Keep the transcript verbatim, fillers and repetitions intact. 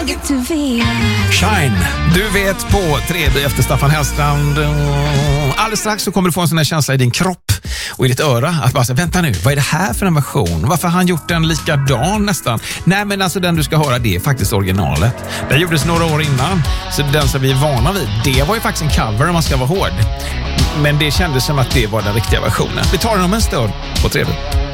Shine, du vet på tredje efter Staffan Hellstrand. Alldeles strax så kommer du få en sån här känsla i din kropp och i ditt öra att bara säga, vänta nu, vad är det här för en version? Varför har han gjort den likadan nästan? Nej, men alltså den du ska höra, det är faktiskt originalet. Den gjordes några år innan, så den som vi är vana vid, det var ju faktiskt en cover om man ska vara hård. Men det kändes som att det var den riktiga versionen. Vi tar den om en stund på tredje.